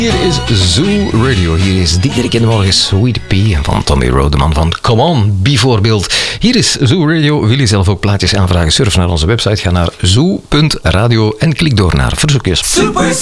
Hier is Zoo Radio. Hier is Diederik in de morgen Sweet Pea van Tommy Rowe, de man van Come On, bijvoorbeeld. Hier is Zoo Radio. Wil je zelf ook plaatjes aanvragen? Surf naar onze website. Ga naar zoo.radio en klik door naar verzoekjes.